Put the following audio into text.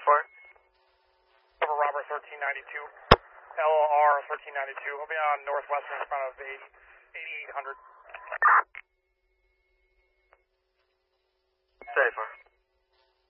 Over Robert 1392. LR 1392. We'll be on Northwestern in front of 8800.